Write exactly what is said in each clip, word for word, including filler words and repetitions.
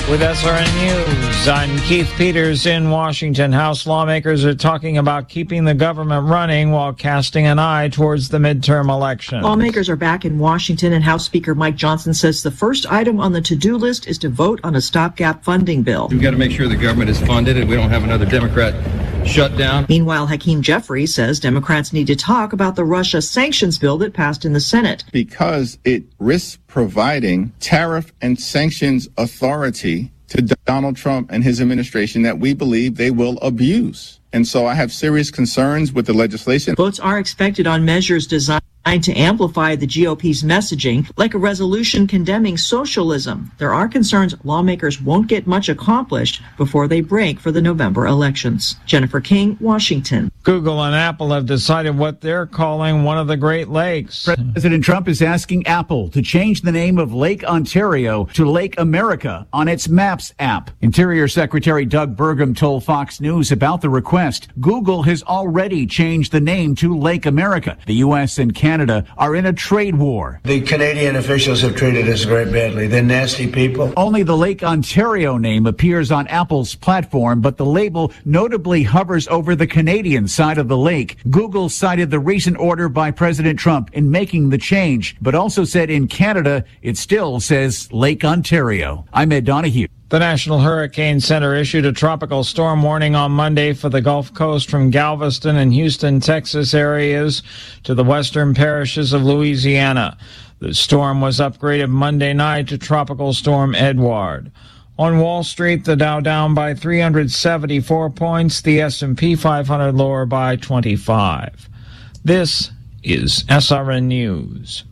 With S R N News, I'm Keith Peters in Washington. House lawmakers are talking about keeping the government running while casting an eye towards the midterm election. Lawmakers are back in Washington, and House Speaker Mike Johnson says the first item on the to-do list is to vote on a stopgap funding bill. We've got to make sure the government is funded and we don't have another Democrat shutdown. Meanwhile, Hakeem Jeffries says Democrats need to talk about the Russia sanctions bill that passed in the Senate. Because it risks providing tariff and sanctions authority to Donald Trump and his administration that we believe they will abuse. And so I have serious concerns with the legislation. Votes are expected on measures designed to amplify the G O P's messaging, like a resolution condemning socialism. There are concerns lawmakers won't get much accomplished before they break for the November elections. Jennifer King, Washington. Google and Apple have decided what they're calling one of the Great Lakes. President Trump is asking Apple to change the name of Lake Ontario to Lake America on its Maps app. Interior Secretary Doug Burgum told Fox News about the request. Google has already changed the name to Lake America. The U S and Canada Canada are in a trade war. The Canadian officials have treated us very badly. They're nasty people. Only the Lake Ontario name appears on Apple's platform, but the label notably hovers over the Canadian side of the lake. Google cited the recent order by President Trump in making the change, but also said in Canada it still says Lake Ontario. I'm Ed Donahue. The National Hurricane Center issued a tropical storm warning on Monday for the Gulf Coast from Galveston and Houston, Texas areas to the western parishes of Louisiana. The storm was upgraded Monday night to Tropical Storm Edward. On Wall Street, the Dow down by three hundred seventy-four points, the S and P five hundred lower by twenty-five. This is S R N News.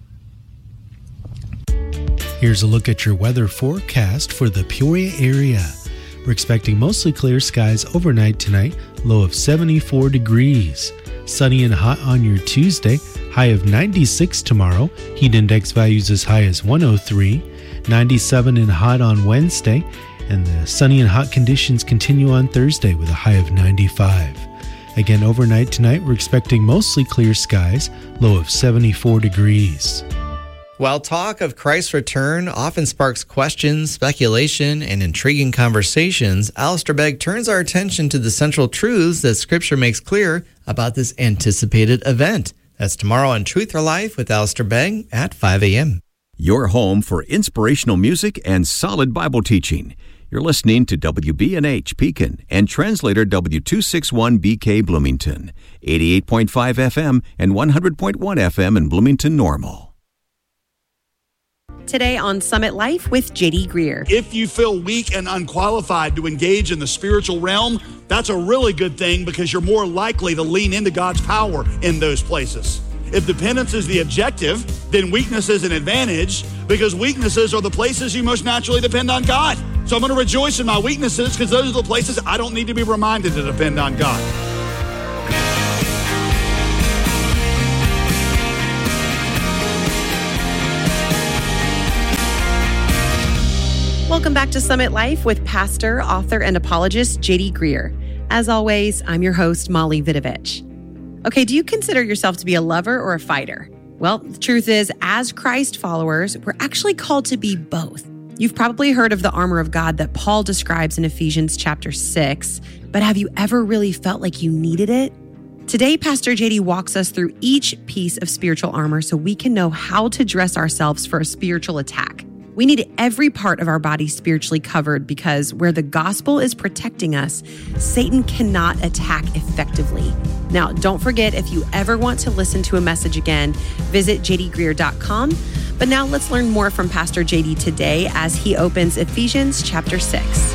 Here's a look at your weather forecast for the Peoria area. We're expecting mostly clear skies overnight tonight, low of seventy-four degrees. Sunny and hot on your Tuesday, high of ninety-six tomorrow. Heat index values as high as one oh three. ninety-seven and hot on Wednesday, and the sunny and hot conditions continue on Thursday with a high of ninety-five. Again, overnight tonight, we're expecting mostly clear skies, low of seventy-four degrees. While talk of Christ's return often sparks questions, speculation, and intriguing conversations, Alistair Begg turns our attention to the central truths that Scripture makes clear about this anticipated event. That's tomorrow on Truth or Life with Alistair Begg at five a.m. Your home for inspirational music and solid Bible teaching. You're listening to W B N H Pekin and translator W two sixty-one B K Bloomington, eighty-eight point five F M and one hundred point one F M in Bloomington Normal. Today on Summit Life with J D Greer. If you feel weak and unqualified to engage in the spiritual realm, that's a really good thing because you're more likely to lean into God's power in those places. If dependence is the objective, then weakness is an advantage because weaknesses are the places you most naturally depend on God. So I'm going to rejoice in my weaknesses because those are the places I don't need to be reminded to depend on God. Welcome back to Summit Life with pastor, author, and apologist J D Greer. As always, I'm your host, Molly Vidovich. Okay, do you consider yourself to be a lover or a fighter? Well, the truth is, as Christ followers, we're actually called to be both. You've probably heard of the armor of God that Paul describes in Ephesians chapter six, but have you ever really felt like you needed it? Today, Pastor J D walks us through each piece of spiritual armor so we can know how to dress ourselves for a spiritual attack. We need every part of our body spiritually covered because where the gospel is protecting us, Satan cannot attack effectively. Now, don't forget, if you ever want to listen to a message again, visit j d greer dot com. But now let's learn more from Pastor J D today as he opens Ephesians chapter six.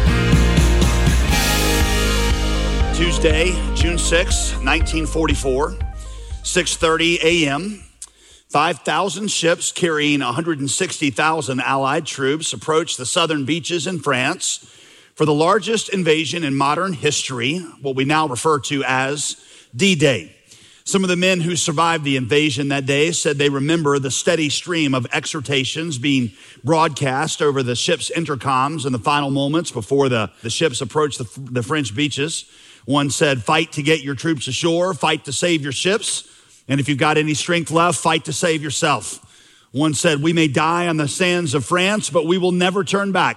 Tuesday, June sixth, nineteen forty-four, six thirty a.m., five thousand ships carrying one hundred sixty thousand Allied troops approached the southern beaches in France for the largest invasion in modern history, what we now refer to as D-Day. Some of the men who survived the invasion that day said they remember the steady stream of exhortations being broadcast over the ship's intercoms in the final moments before the, the ships approached the, the French beaches. One said, "Fight to get your troops ashore, fight to save your ships. And if you've got any strength left, fight to save yourself." One said, "We may die on the sands of France, but we will never turn back."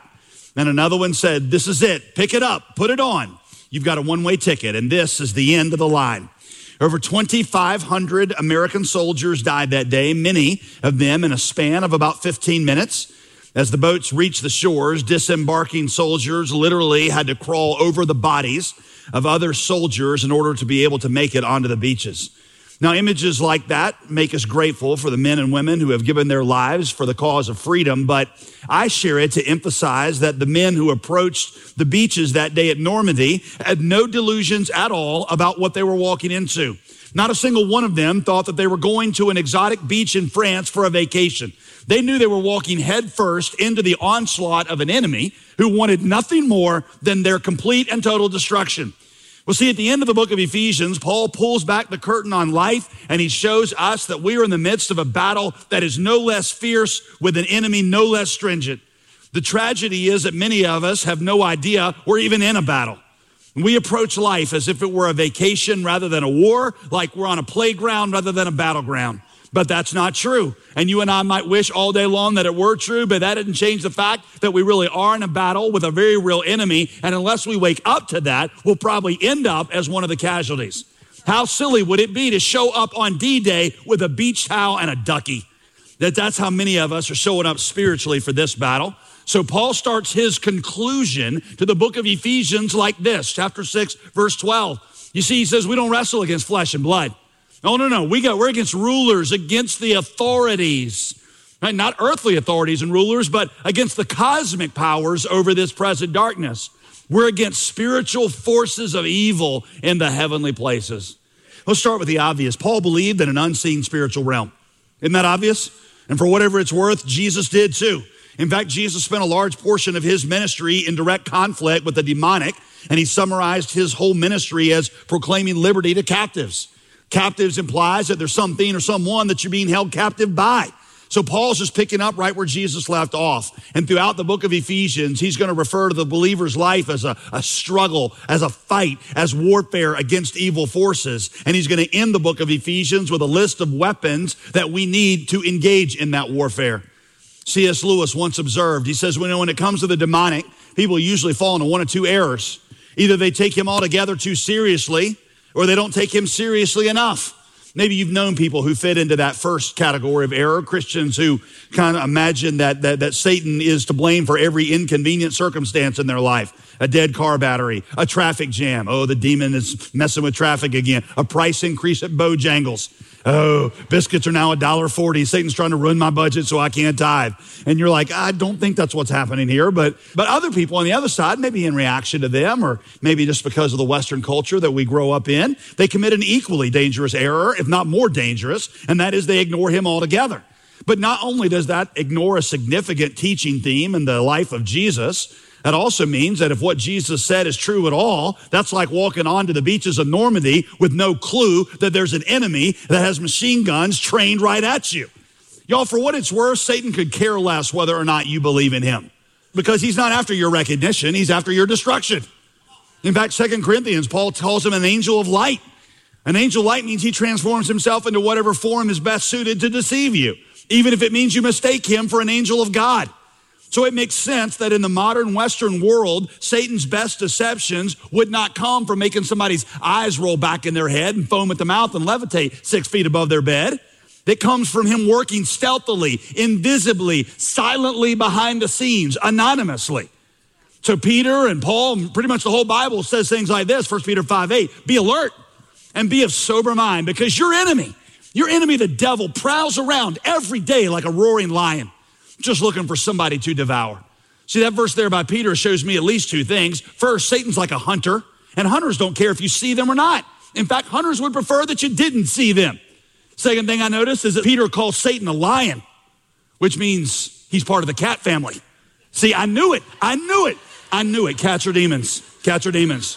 And another one said, this is it. Pick it up. Put it on. You've got a one-way ticket, and this is the end of the line. Over twenty-five hundred American soldiers died that day, many of them in a span of about fifteen minutes. As the boats reached the shores, disembarking soldiers literally had to crawl over the bodies of other soldiers in order to be able to make it onto the beaches. Now, images like that make us grateful for the men and women who have given their lives for the cause of freedom, but I share it to emphasize that the men who approached the beaches that day at Normandy had no delusions at all about what they were walking into. Not a single one of them thought that they were going to an exotic beach in France for a vacation. They knew they were walking headfirst into the onslaught of an enemy who wanted nothing more than their complete and total destruction. Well, see, at the end of the book of Ephesians, Paul pulls back the curtain on life, and he shows us that we are in the midst of a battle that is no less fierce with an enemy no less stringent. The tragedy is that many of us have no idea we're even in a battle. We approach life as if it were a vacation rather than a war, like we're on a playground rather than a battleground. But that's not true. And you and I might wish all day long that it were true, but that didn't change the fact that we really are in a battle with a very real enemy. And unless we wake up to that, we'll probably end up as one of the casualties. How silly would it be to show up on D-Day with a beach towel and a ducky? That that's how many of us are showing up spiritually for this battle. So Paul starts his conclusion to the book of Ephesians like this, chapter six, verse twelve. You see, he says, we don't wrestle against flesh and blood. No, no, no. We got, we're against rulers, against the authorities, right? Not earthly authorities and rulers, but against the cosmic powers over this present darkness. We're against spiritual forces of evil in the heavenly places. Let's start with the obvious. Paul believed in an unseen spiritual realm. Isn't that obvious? And for whatever it's worth, Jesus did too. In fact, Jesus spent a large portion of his ministry in direct conflict with the demonic, and he summarized his whole ministry as proclaiming liberty to captives. Captives implies that there's something or someone that you're being held captive by. So Paul's just picking up right where Jesus left off. And throughout the book of Ephesians, he's going to refer to the believer's life as a, a struggle, as a fight, as warfare against evil forces. And he's going to end the book of Ephesians with a list of weapons that we need to engage in that warfare. C S Lewis once observed, he says, when, when it comes to the demonic, people usually fall into one of two errors. Either they take him altogether too seriously, or they don't take him seriously enough. Maybe you've known people who fit into that first category of error, Christians who kind of imagine that, that, that Satan is to blame for every inconvenient circumstance in their life. A dead car battery, a traffic jam. Oh, the demon is messing with traffic again. A price increase at Bojangles. Oh, biscuits are now a dollar forty. Satan's trying to ruin my budget so I can't tithe. And you're like, I don't think that's what's happening here. But but other people on the other side, maybe in reaction to them, or maybe just because of the Western culture that we grow up in, they commit an equally dangerous error, if not more dangerous, and that is they ignore him altogether. But not only does that ignore a significant teaching theme in the life of Jesus, that also means that if what Jesus said is true at all, that's like walking onto the beaches of Normandy with no clue that there's an enemy that has machine guns trained right at you. Y'all, for what it's worth, Satan could care less whether or not you believe in him, because he's not after your recognition, he's after your destruction. In fact, Second Corinthians, Paul calls him an angel of light. An angel of light means he transforms himself into whatever form is best suited to deceive you, even if it means you mistake him for an angel of God. So it makes sense that in the modern Western world, Satan's best deceptions would not come from making somebody's eyes roll back in their head and foam at the mouth and levitate six feet above their bed. It comes from him working stealthily, invisibly, silently behind the scenes, anonymously. So Peter and Paul, pretty much the whole Bible says things like this, First Peter five eight, be alert and be of sober mind, because your enemy, your enemy, the devil, prowls around every day like a roaring lion, just looking for somebody to devour. See, that verse there by Peter shows me at least two things. First, Satan's like a hunter, and hunters don't care if you see them or not. In fact, hunters would prefer that you didn't see them. Second thing I noticed is that Peter calls Satan a lion, which means he's part of the cat family. See, I knew it. I knew it. I knew it. Cats are demons. Cats are demons.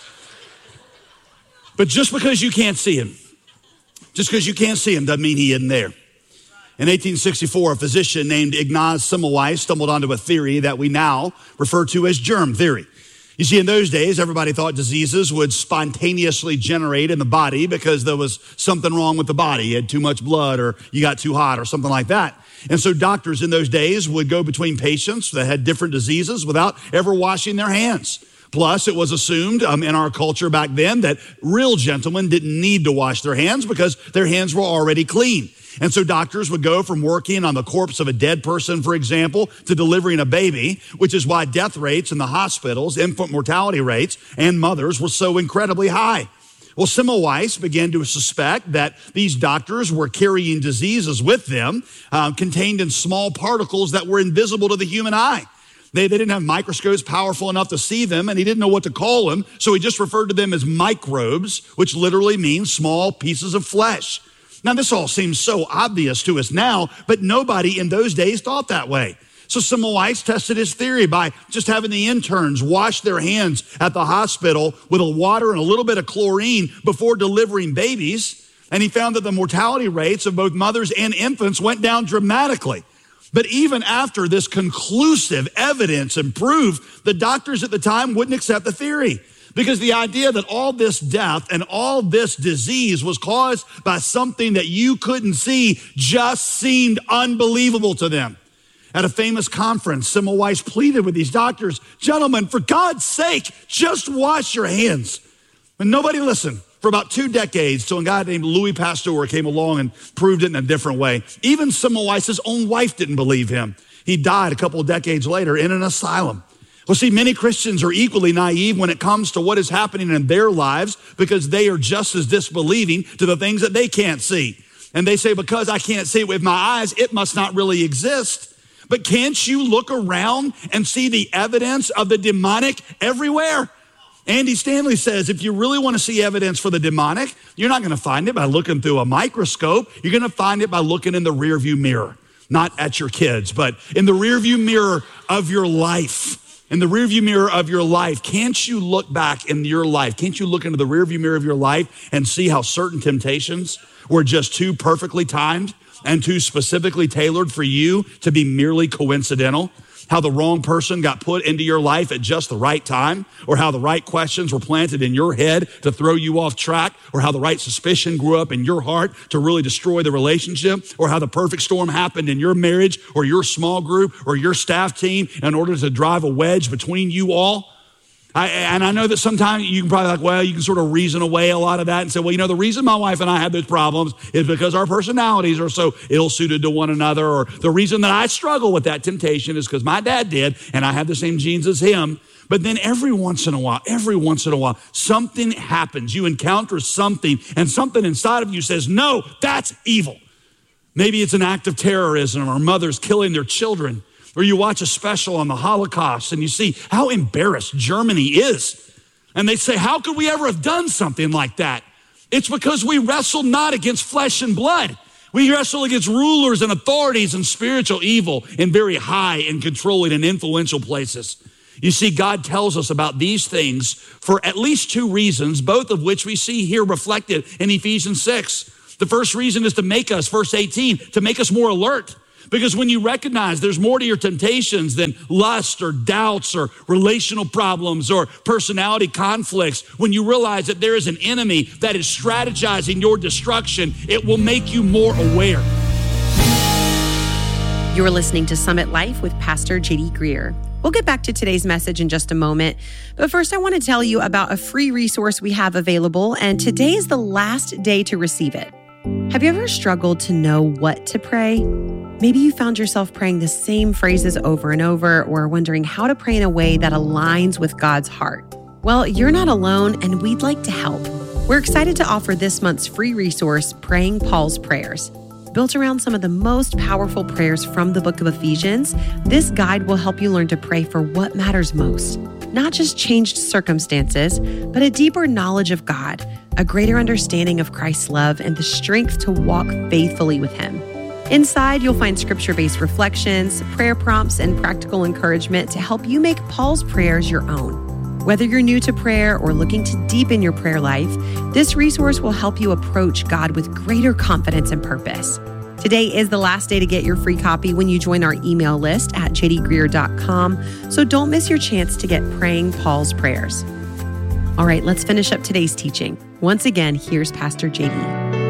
But just because you can't see him, just because you can't see him doesn't mean he isn't there. In eighteen sixty-four, a physician named Ignaz Semmelweis stumbled onto a theory that we now refer to as germ theory. You see, in those days, everybody thought diseases would spontaneously generate in the body because there was something wrong with the body. You had too much blood or you got too hot or something like that. And so doctors in those days would go between patients that had different diseases without ever washing their hands. Plus, it was assumed um, in our culture back then that real gentlemen didn't need to wash their hands because their hands were already clean. And so doctors would go from working on the corpse of a dead person, for example, to delivering a baby, which is why death rates in the hospitals, infant mortality rates, and mothers were so incredibly high. Well, Semmelweis began to suspect that these doctors were carrying diseases with them uh, contained in small particles that were invisible to the human eye. They, they didn't have microscopes powerful enough to see them, and he didn't know what to call them, so he just referred to them as microbes, which literally means small pieces of flesh. Now, this all seems so obvious to us now, but nobody in those days thought that way. So Semmelweis tested his theory by just having the interns wash their hands at the hospital with a water and a little bit of chlorine before delivering babies, and he found that the mortality rates of both mothers and infants went down dramatically. But even after this conclusive evidence and proof, the doctors at the time wouldn't accept the theory. Because the idea that all this death and all this disease was caused by something that you couldn't see just seemed unbelievable to them. At a famous conference, Semmelweis pleaded with these doctors, gentlemen, for God's sake, just wash your hands. But nobody listened for about two decades till a guy named Louis Pasteur came along and proved it in a different way. Even Semmelweis' own wife didn't believe him. He died a couple of decades later in an asylum. Well, see, many Christians are equally naive when it comes to what is happening in their lives because they are just as disbelieving to the things that they can't see. And they say, because I can't see it with my eyes, it must not really exist. But can't you look around and see the evidence of the demonic everywhere? Andy Stanley says, if you really want to see evidence for the demonic, you're not going to find it by looking through a microscope. You're going to find it by looking in the rearview mirror, not at your kids, but in the rearview mirror of your life. In the rearview mirror of your life, can't you look back in your life? Can't you look into the rearview mirror of your life and see how certain temptations were just too perfectly timed and too specifically tailored for you to be merely coincidental? How the wrong person got put into your life at just the right time, or how the right questions were planted in your head to throw you off track, or how the right suspicion grew up in your heart to really destroy the relationship, or how the perfect storm happened in your marriage or your small group or your staff team in order to drive a wedge between you all. I, and I know that sometimes you can probably like, well, you can sort of reason away a lot of that and say, well, you know, the reason my wife and I have those problems is because our personalities are so ill-suited to one another, or the reason that I struggle with that temptation is because my dad did and I have the same genes as him. But then every once in a while, every once in a while, something happens. You encounter something and something inside of you says, no, that's evil. Maybe it's an act of terrorism or mothers killing their children. Or you watch a special on the Holocaust and you see how embarrassed Germany is. And they say, how could we ever have done something like that? It's because we wrestle not against flesh and blood. We wrestle against rulers and authorities and spiritual evil in very high and controlling and influential places. You see, God tells us about these things for at least two reasons, both of which we see here reflected in Ephesians six. The first reason is to make us, verse eighteen, to make us more alert. Because when you recognize there's more to your temptations than lust or doubts or relational problems or personality conflicts, when you realize that there is an enemy that is strategizing your destruction, it will make you more aware. You're listening to Summit Life with Pastor J D Greer. We'll get back to today's message in just a moment. But first, I want to tell you about a free resource we have available, and today is the last day to receive it. Have you ever struggled to know what to pray? Maybe you found yourself praying the same phrases over and over, or wondering how to pray in a way that aligns with God's heart. Well, you're not alone, and we'd like to help. We're excited to offer this month's free resource, Praying Paul's Prayers. Built around some of the most powerful prayers from the book of Ephesians, this guide will help you learn to pray for what matters most. Not just changed circumstances, but a deeper knowledge of God, a greater understanding of Christ's love, and the strength to walk faithfully with Him. Inside, you'll find scripture-based reflections, prayer prompts, and practical encouragement to help you make Paul's prayers your own. Whether you're new to prayer or looking to deepen your prayer life, this resource will help you approach God with greater confidence and purpose. Today is the last day to get your free copy when you join our email list at j d greer dot com. So don't miss your chance to get Praying Paul's Prayers. All right, let's finish up today's teaching. Once again, here's Pastor J D.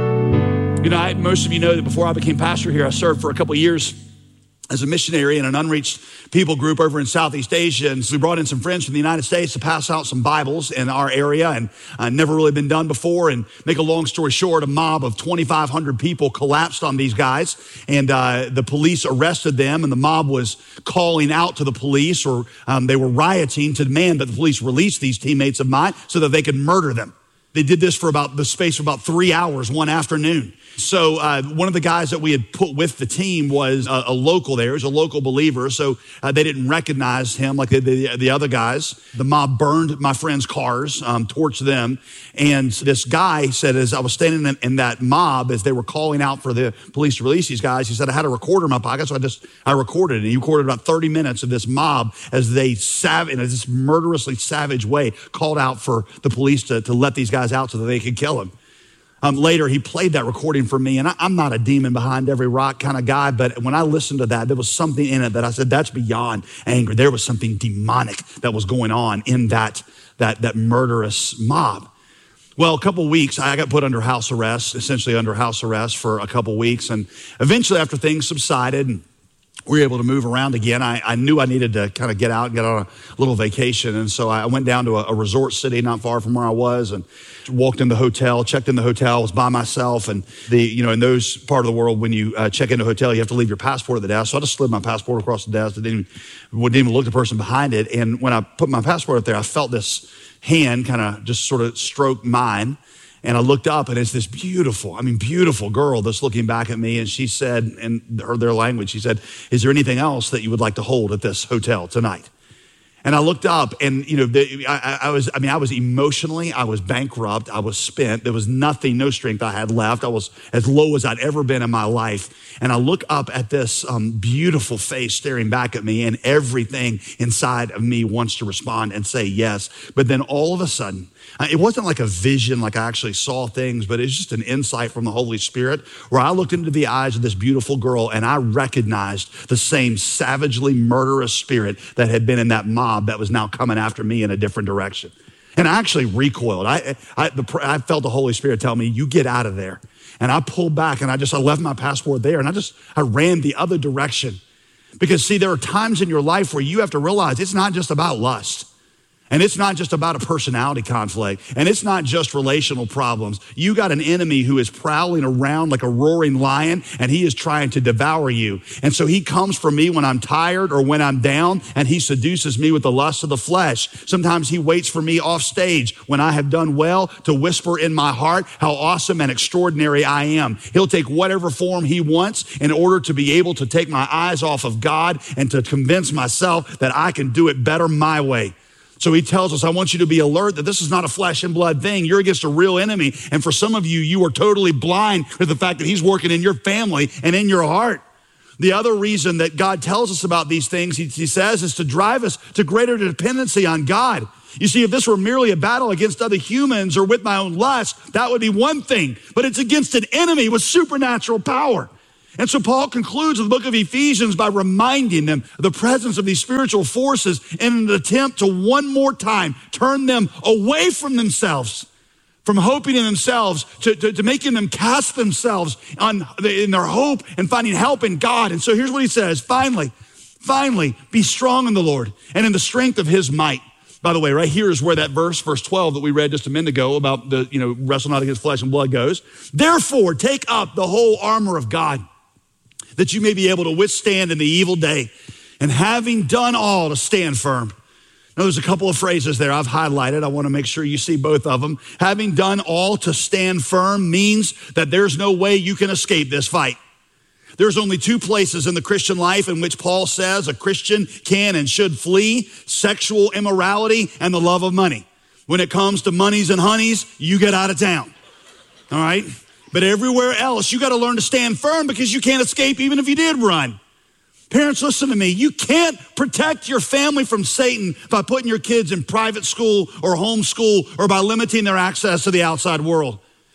You know, I, most of you know that before I became pastor here, I served for a couple of years as a missionary in an unreached people group over in Southeast Asia. And so we brought in some friends from the United States to pass out some Bibles in our area, and uh, never really been done before. And make a long story short, a mob of twenty-five hundred people collapsed on these guys, and uh, the police arrested them, and the mob was calling out to the police, or um, they were rioting to demand that the police release these teammates of mine so that they could murder them. They did this for about the space of about three hours one afternoon. So uh, one of the guys that we had put with the team was a, a local there. He was a local believer. So uh, they didn't recognize him like the, the, the other guys. The mob burned my friends' cars, um, torched them. And this guy said, as I was standing in, in that mob, as they were calling out for the police to release these guys, he said, I had a recorder in my pocket. So I just, I recorded it. And he recorded about thirty minutes of this mob as they, sav- in this murderously savage way, called out for the police to, to let these guys out so that they could kill him. Um, later, he played that recording for me, and I, I'm not a demon behind every rock kind of guy, but when I listened to that, there was something in it that I said, that's beyond anger. There was something demonic that was going on in that, that, that murderous mob. Well, a couple of weeks, I got put under house arrest, essentially under house arrest for a couple of weeks, and eventually after things subsided and we were able to move around again, I, I knew I needed to kind of get out and get on a little vacation. And so I went down to a, a resort city not far from where I was and walked in the hotel, checked in the hotel, was by myself. And the, you know, in those part of the world, when you uh, check into a hotel, you have to leave your passport at the desk. So I just slid my passport across the desk. I didn't even, wouldn't even look at the person behind it. And when I put my passport up there, I felt this hand kind of just sort of stroke mine. And I looked up, and it's this beautiful, I mean, beautiful girl that's looking back at me. And she said, in her, their language, she said, is there anything else that you would like to hold at this hotel tonight? And I looked up, and, you know, the, I, I was, I mean, I was emotionally, I was bankrupt. I was spent. There was nothing, no strength I had left. I was as low as I'd ever been in my life. And I look up at this um, beautiful face staring back at me, and everything inside of me wants to respond and say yes. But then all of a sudden, it wasn't like a vision, like I actually saw things, but it's just an insight from the Holy Spirit where I looked into the eyes of this beautiful girl and I recognized the same savagely murderous spirit that had been in that mob that was now coming after me in a different direction. And I actually recoiled. I, I, the, I felt the Holy Spirit tell me, you get out of there. And I pulled back and I just, I left my passport there and I just, I ran the other direction. Because see, there are times in your life where you have to realize it's not just about lust. And it's not just about a personality conflict. And it's not just relational problems. You got an enemy who is prowling around like a roaring lion, and he is trying to devour you. And so he comes for me when I'm tired or when I'm down, and he seduces me with the lust of the flesh. Sometimes he waits for me off stage when I have done well to whisper in my heart how awesome and extraordinary I am. He'll take whatever form he wants in order to be able to take my eyes off of God and to convince myself that I can do it better my way. So he tells us, I want you to be alert that this is not a flesh and blood thing. You're against a real enemy. And for some of you, you are totally blind to the fact that he's working in your family and in your heart. The other reason that God tells us about these things, he, he says, is to drive us to greater dependency on God. You see, if this were merely a battle against other humans or with my own lust, that would be one thing. But it's against an enemy with supernatural power. And so Paul concludes the book of Ephesians by reminding them of the presence of these spiritual forces in an attempt to one more time turn them away from themselves, from hoping in themselves to, to, to making them cast themselves on in their hope and finding help in God. And so here's what he says. Finally, finally, be strong in the Lord and in the strength of his might. By the way, right here is where that verse, verse twelve that we read just a minute ago about the, you know, wrestle not against flesh and blood goes. Therefore, take up the whole armor of God, that you may be able to withstand in the evil day, and having done all, to stand firm. Now, there's a couple of phrases there I've highlighted. I want to make sure you see both of them. Having done all to stand firm means that there's no way you can escape this fight. There's only two places in the Christian life in which Paul says a Christian can and should flee: sexual immorality and the love of money. When it comes to monies and honeys, you get out of town, all right? But everywhere else, you got to learn to stand firm because you can't escape even if you did run. Parents, listen to me. You can't protect your family from Satan by putting your kids in private school or homeschool or by limiting their access to the outside world.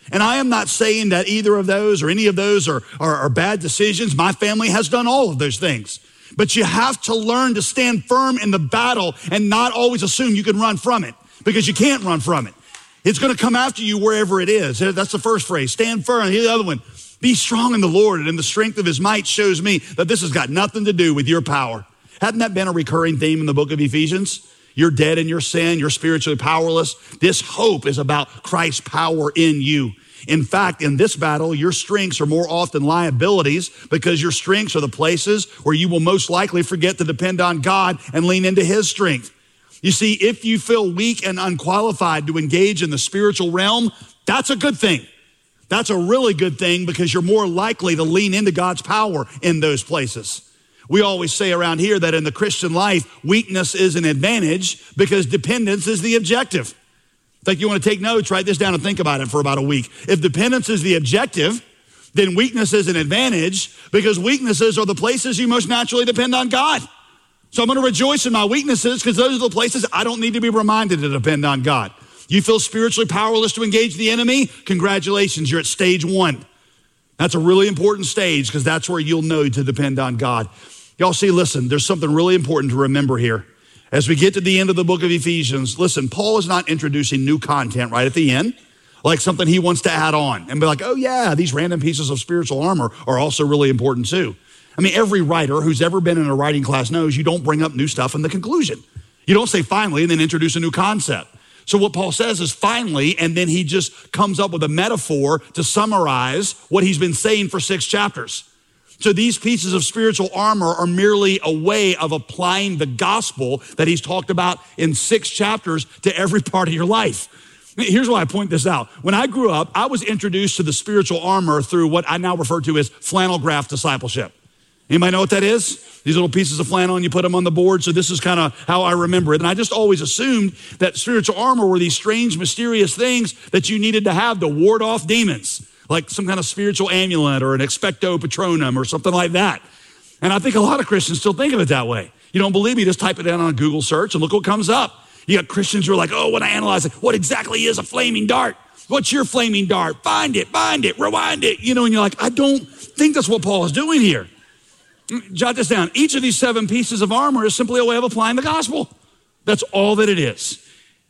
And I am not saying that either of those or any of those are, are, are bad decisions. My family has done all of those things. But you have to learn to stand firm in the battle and not always assume you can run from it, because you can't run from it. It's going to come after you wherever it is. That's the first phrase. Stand firm. Here's the other one. Be strong in the Lord, and in the strength of his might shows me that this has got nothing to do with your power. Hadn't that been a recurring theme in the book of Ephesians? You're dead in your sin. You're spiritually powerless. This hope is about Christ's power in you. In fact, in this battle, your strengths are more often liabilities, because your strengths are the places where you will most likely forget to depend on God and lean into his strength. You see, if you feel weak and unqualified to engage in the spiritual realm, that's a good thing. That's a really good thing, because you're more likely to lean into God's power in those places. We always say around here that in the Christian life, weakness is an advantage because dependence is the objective. In fact, you want to take notes, write this down and think about it for about a week. If dependence is the objective, then weakness is an advantage, because weaknesses are the places you most naturally depend on God. So I'm going to rejoice in my weaknesses, because those are the places I don't need to be reminded to depend on God. You feel spiritually powerless to engage the enemy? Congratulations, you're at stage one. That's a really important stage, because that's where you'll know to depend on God. Y'all see, listen, there's something really important to remember here. As we get to the end of the book of Ephesians, listen, Paul is not introducing new content right at the end, like something he wants to add on and be like, oh yeah, these random pieces of spiritual armor are also really important too. I mean, every writer who's ever been in a writing class knows you don't bring up new stuff in the conclusion. You don't say finally and then introduce a new concept. So what Paul says is finally, and then he just comes up with a metaphor to summarize what he's been saying for six chapters. So these pieces of spiritual armor are merely a way of applying the gospel that he's talked about in six chapters to every part of your life. Here's why I point this out. When I grew up, I was introduced to the spiritual armor through what I now refer to as flannel graph discipleship. Anybody know what that is? These little pieces of flannel, and you put them on the board. So this is kind of how I remember it. And I just always assumed that spiritual armor were these strange, mysterious things that you needed to have to ward off demons, like some kind of spiritual amulet or an expecto patronum or something like that. And I think a lot of Christians still think of it that way. You don't believe me? Just type it in on a Google search and look what comes up. You got Christians who are like, oh, when I analyze it, what exactly is a flaming dart? What's your flaming dart? Find it, find it, rewind it. You know, and you're like, I don't think that's what Paul is doing here. Jot this down. Each of these seven pieces of armor is simply a way of applying the gospel. That's all that it is.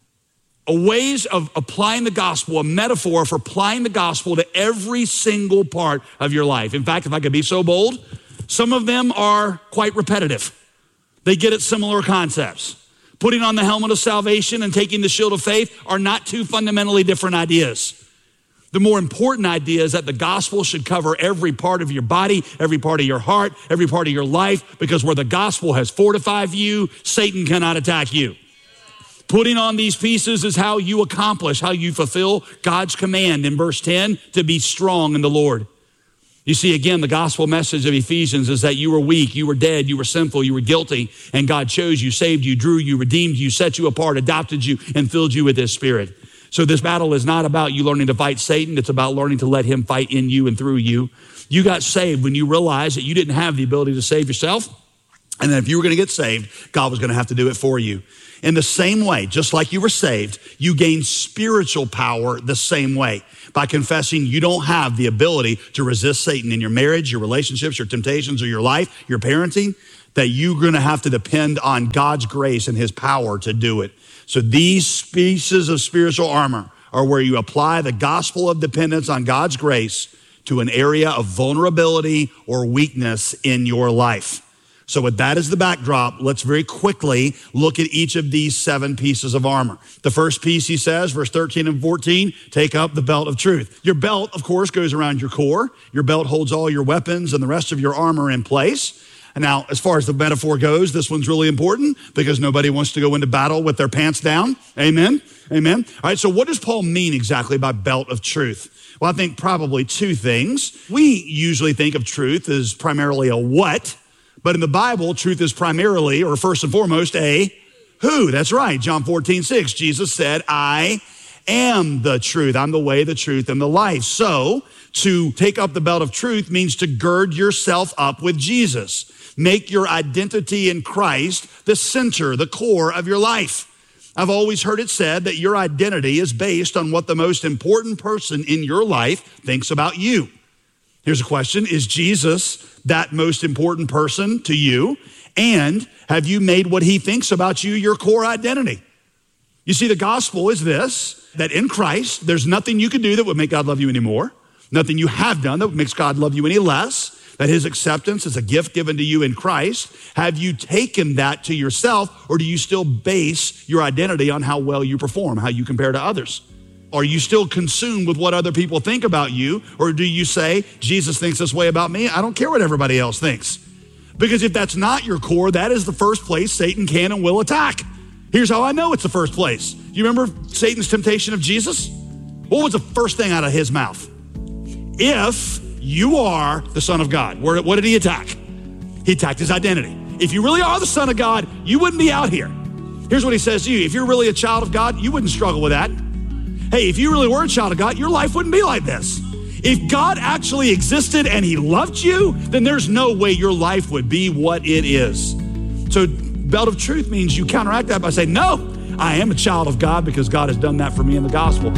A ways of applying the gospel, a metaphor for applying the gospel to every single part of your life. In fact, if I could be so bold, some of them are quite repetitive. They get at similar concepts. Putting on the helmet of salvation and taking the shield of faith are not two fundamentally different ideas. The more important idea is that the gospel should cover every part of your body, every part of your heart, every part of your life, because where the gospel has fortified you, Satan cannot attack you. Putting on these pieces is how you accomplish, how you fulfill God's command in verse ten to be strong in the Lord. You see, again, the gospel message of Ephesians is that you were weak, you were dead, you were sinful, you were guilty, and God chose you, saved you, drew you, redeemed you, set you apart, adopted you, and filled you with his spirit. So this battle is not about you learning to fight Satan. It's about learning to let him fight in you and through you. You got saved when you realized that you didn't have the ability to save yourself. And that if you were going to get saved, God was going to have to do it for you. In the same way, just like you were saved, you gain spiritual power the same way by confessing you don't have the ability to resist Satan in your marriage, your relationships, your temptations, or your life, your parenting, that you're going to have to depend on God's grace and his power to do it. So these pieces of spiritual armor are where you apply the gospel of dependence on God's grace to an area of vulnerability or weakness in your life. So with that as the backdrop, let's very quickly look at each of these seven pieces of armor. The first piece, he says, verse thirteen and fourteen, take up the belt of truth. Your belt, of course, goes around your core. Your belt holds all your weapons and the rest of your armor in place. And now, as far as the metaphor goes, this one's really important because nobody wants to go into battle with their pants down. Amen? Amen? All right, so what does Paul mean exactly by belt of truth? Well, I think probably two things. We usually think of truth as primarily a what, but in the Bible, truth is primarily, or first and foremost, a who. That's right, John fourteen, six. Jesus said, I am the truth. I'm the way, the truth, and the life. So, to take up the belt of truth means to gird yourself up with Jesus. Make your identity in Christ the center, the core of your life. I've always heard it said that your identity is based on what the most important person in your life thinks about you. Here's a question. Is Jesus that most important person to you? And have you made what he thinks about you your core identity? You see, the gospel is this, that in Christ, there's nothing you can do that would make God love you anymore. Nothing you have done that makes God love you any less. That his acceptance is a gift given to you in Christ. Have you taken that to yourself, or do you still base your identity on how well you perform, how you compare to others? Are you still consumed with what other people think about you, or do you say, Jesus thinks this way about me, I don't care what everybody else thinks? Because if that's not your core, that is the first place Satan can and will attack. Here's how I know it's the first place. You remember Satan's temptation of Jesus? What was the first thing out of his mouth? If you are the Son of God. What did he attack? He attacked his identity. If you really are the Son of God, you wouldn't be out here. Here's what he says to you. If you're really a child of God, you wouldn't struggle with that. Hey, if you really were a child of God, your life wouldn't be like this. If God actually existed and he loved you, then there's no way your life would be what it is. So belt of truth means you counteract that by saying, no, I am a child of God because God has done that for me in the gospel.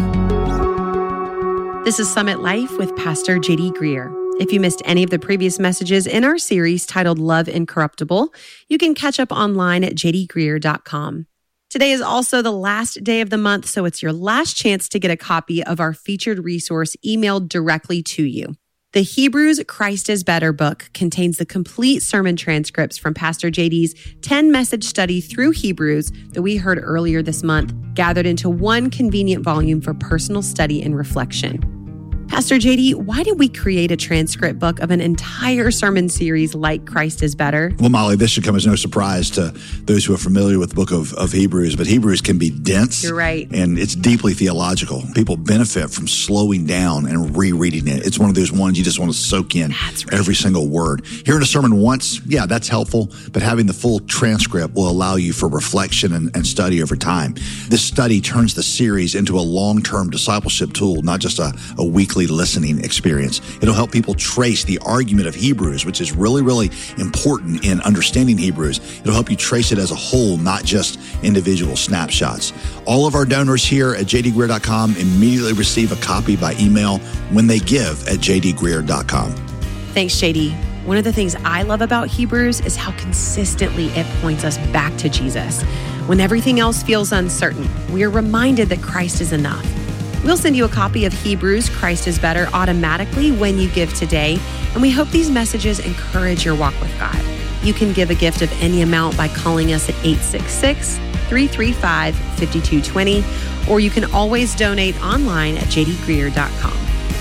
This is Summit Life with Pastor J D Greer. If you missed any of the previous messages in our series titled Love Incorruptible, you can catch up online at j d greer dot com. Today is also the last day of the month, so it's your last chance to get a copy of our featured resource emailed directly to you. The Hebrews Christ is Better book contains the complete sermon transcripts from Pastor J D's ten-message study through Hebrews that we heard earlier this month, gathered into one convenient volume for personal study and reflection. Pastor J D, why did we create a transcript book of an entire sermon series like Christ is Better? Well, Molly, this should come as no surprise to those who are familiar with the book of, of Hebrews, but Hebrews can be dense. You're right. And it's deeply theological. People benefit from slowing down and rereading it. It's one of those ones you just want to soak in right. every single word. Hearing a sermon once, yeah, that's helpful, but having the full transcript will allow you for reflection and, and study over time. This study turns the series into a long-term discipleship tool, not just a, a weekly listening experience. It'll help people trace the argument of Hebrews, which is really, really important in understanding Hebrews. It'll help you trace it as a whole, not just individual snapshots. All of our donors here at j d greer dot com immediately receive a copy by email when they give at j d greer dot com. Thanks, J D. One of the things I love about Hebrews is how consistently it points us back to Jesus. When everything else feels uncertain, we are reminded that Christ is enough. We'll send you a copy of Hebrews Christ is Better automatically when you give today, and we hope these messages encourage your walk with God. You can give a gift of any amount by calling us at eight six six, three three five, five two two zero, or you can always donate online at j d greer dot com.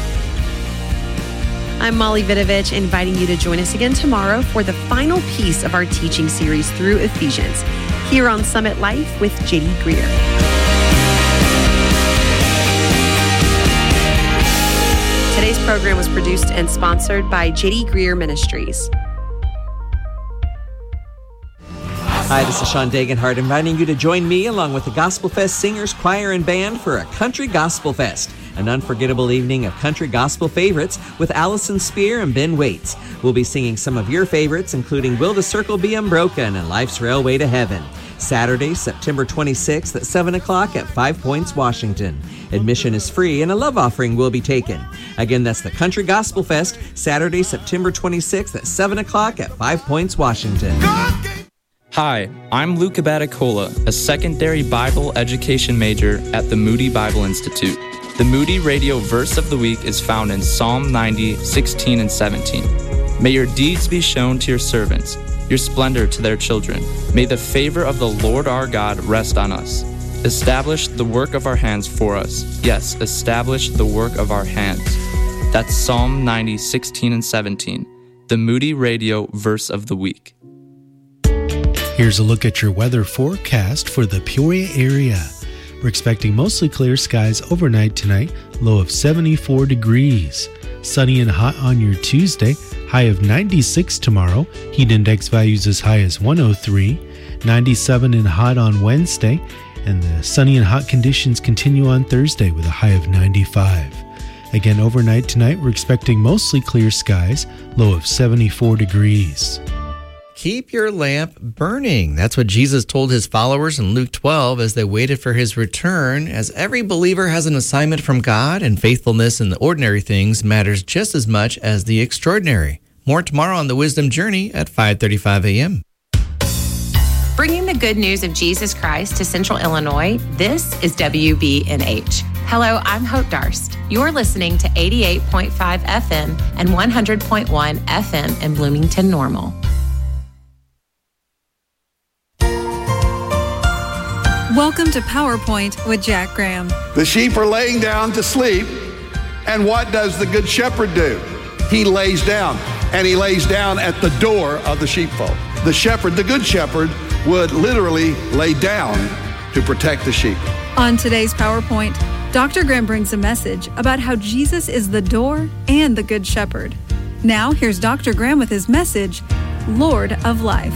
I'm Molly Vidovich, inviting you to join us again tomorrow for the final piece of our teaching series through Ephesians, here on Summit Life with J D Greer. Today's program was produced and sponsored by J D Greer Ministries. Hi, this is Sean Dagenhart, inviting you to join me along with the Gospel Fest Singers, Choir, and Band for a Country Gospel Fest, an unforgettable evening of country gospel favorites with Allison Spear and Ben Waits. We'll be singing some of your favorites, including Will the Circle Be Unbroken and Life's Railway to Heaven. Saturday, September twenty-sixth at seven o'clock at Five Points, Washington. Admission is free and a love offering will be taken. Again, that's the Country Gospel Fest, Saturday, September twenty-sixth at seven o'clock at Five Points, Washington. Hi, I'm Luke Abaticola, a secondary Bible education major at the Moody Bible Institute. The Moody Radio Verse of the Week is found in Psalm ninety, sixteen and seventeen. May your deeds be shown to your servants, your splendor to their children. May the favor of the Lord our God rest on us. Establish the work of our hands for us. Yes, establish the work of our hands. That's Psalm ninety, sixteen and seventeen, the Moody Radio Verse of the Week. Here's a look at your weather forecast for the Peoria area. We're expecting mostly clear skies overnight tonight, low of seventy-four degrees. Sunny and hot on your Tuesday, high of ninety-six tomorrow. Heat index values as high as one oh three. ninety-seven and hot on Wednesday. And the sunny and hot conditions continue on Thursday with a high of ninety-five. Again, overnight tonight, we're expecting mostly clear skies, low of seventy-four degrees. Keep your lamp burning. That's what Jesus told his followers in Luke twelve as they waited for his return. As every believer has an assignment from God, and faithfulness in the ordinary things matters just as much as the extraordinary. More tomorrow on the Wisdom Journey at five thirty-five a.m. Bringing the good news of Jesus Christ to Central Illinois, this is W B N H. Hello, I'm Hope Darst. You're listening to eighty-eight point five F M and one hundred point one F M in Bloomington Normal. Welcome to PowerPoint with Jack Graham. The sheep are laying down to sleep, and what does the good shepherd do? He lays down, and he lays down at the door of the sheepfold. The shepherd, the good shepherd, would literally lay down to protect the sheep. On today's PowerPoint, Doctor Graham brings a message about how Jesus is the door and the good shepherd. Now, here's Doctor Graham with his message, Lord of Life.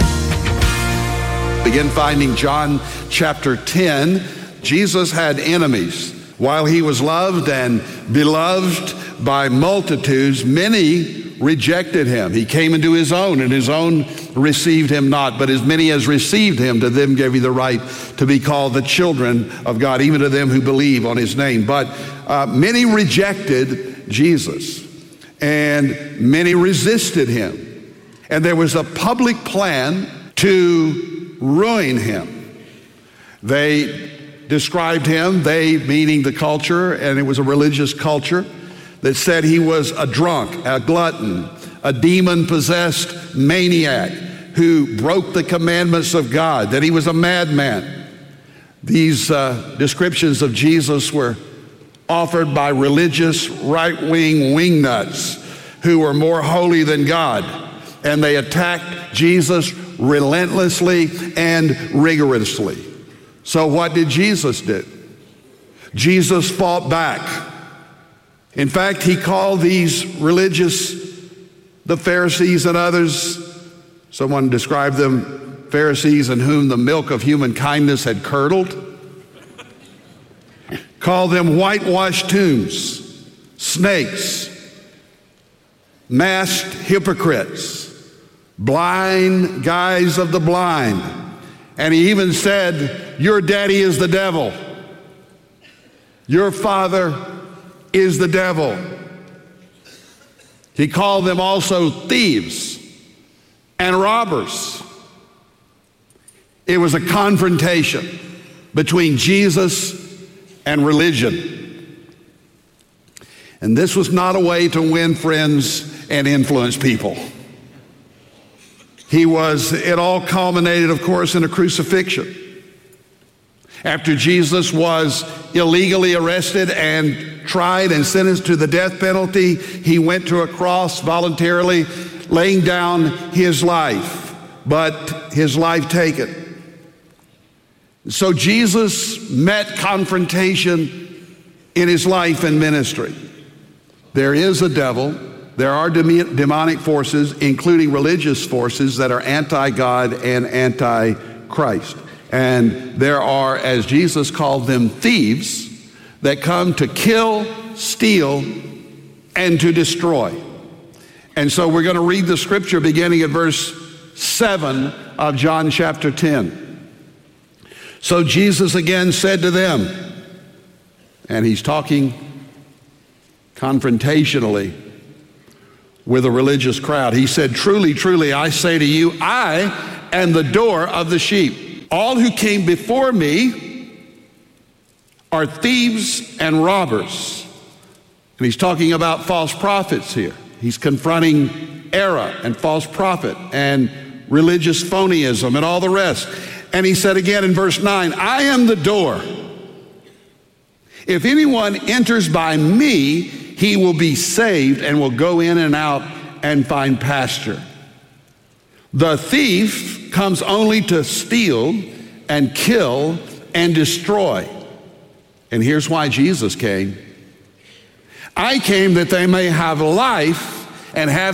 Begin finding John chapter ten. Jesus had enemies. While he was loved and beloved by multitudes, many rejected him. He came into his own, and his own received him not. But as many as received him, to them gave he the right to be called the children of God, even to them who believe on his name. But uh, many rejected Jesus, and many resisted him. And there was a public plan to ruin him. They described him, they meaning the culture, and it was a religious culture, that said he was a drunk, a glutton, a demon-possessed maniac who broke the commandments of God, that he was a madman. These uh, descriptions of Jesus were offered by religious right-wing wingnuts who were more holy than God, and they attacked Jesus relentlessly and rigorously. So what did Jesus do? Jesus fought back. In fact, he called these religious, the Pharisees and others, someone described them, Pharisees in whom the milk of human kindness had curdled, called them whitewashed tombs, snakes, masked hypocrites, blind guides of the blind. And he even said, your daddy is the devil. Your father is the devil. He called them also thieves and robbers. It was a confrontation between Jesus and religion. And this was not a way to win friends and influence people. He was, it all culminated, of course, in a crucifixion. After Jesus was illegally arrested and tried and sentenced to the death penalty, he went to a cross voluntarily, laying down his life, but his life taken. So Jesus met confrontation in his life and ministry. There is a devil. There are demonic forces, including religious forces, that are anti-God and anti-Christ. And there are, as Jesus called them, thieves that come to kill, steal, and to destroy. And so we're going to read the scripture beginning at verse seven of John chapter ten. So Jesus again said to them, and he's talking confrontationally with a religious crowd. He said, truly, truly, I say to you, I am the door of the sheep. All who came before me are thieves and robbers. And he's talking about false prophets here. He's confronting error and false prophet and religious phonyism and all the rest. And he said again in verse nine, I am the door. If anyone enters by me, he will be saved and will go in and out and find pasture. The thief comes only to steal and kill and destroy. And here's why Jesus came. I came that they may have life and have